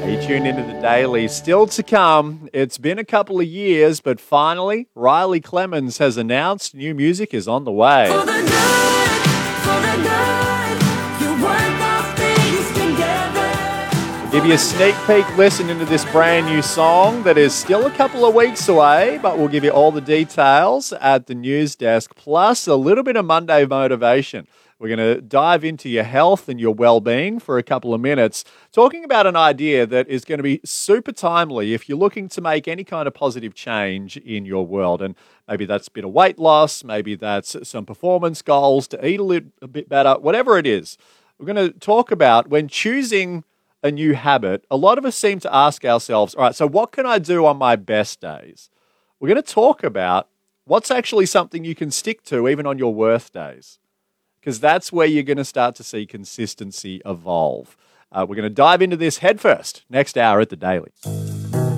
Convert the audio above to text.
You tune into the Daily. Still to come. It's been a couple of years, but finally, Riley Clemens has announced new music is on the way. For the good, you work all things together. Give you a sneak peek listen into this brand new song that is still a couple of weeks away, but we'll give you all the details at the news desk, plus a little bit of Monday motivation. We're going to dive into your health and your well-being for a couple of minutes, talking about an idea that is going to be super timely if you're looking to make any kind of positive change in your world. And maybe that's a bit of weight loss, maybe that's some performance goals to eat a bit better, whatever it is. We're going to talk about when choosing a new habit, a lot of us seem to ask ourselves, all right, so what can I do on my best days? We're going to talk about what's actually something you can stick to even on your worst days, because that's where you're going to start to see consistency evolve. We're going to dive into this headfirst next hour at The Daily.